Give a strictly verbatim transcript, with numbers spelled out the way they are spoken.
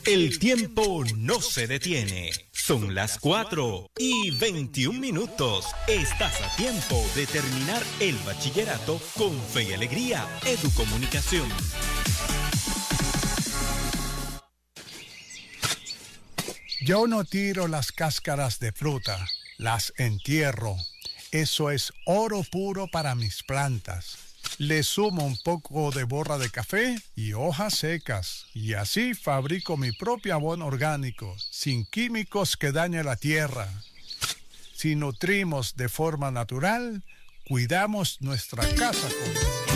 El tiempo no se detiene. Son las cuatro y veintiún minutos. Estás a tiempo de terminar el bachillerato con fe y alegría. Educomunicación. Yo no tiro las cáscaras de fruta, las entierro. Eso es oro puro para mis plantas. Le sumo un poco de borra de café y hojas secas, y así fabrico mi propio abono orgánico, sin químicos que dañen la tierra. Si nutrimos de forma natural, cuidamos nuestra casa con...